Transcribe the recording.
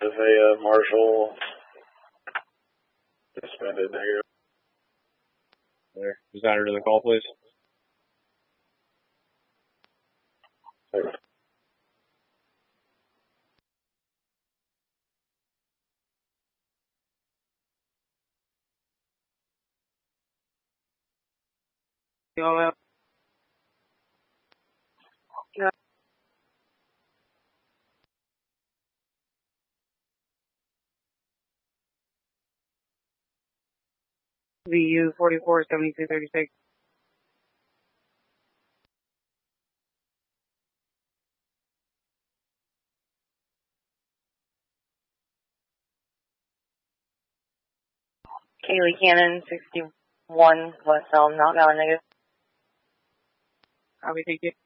a marshal suspended. There. There. Designer to the call, please. Thanks. Y'all out. VU 447236. Kaylee Cannon, 61 West Elm, not negative. Copy, thank you.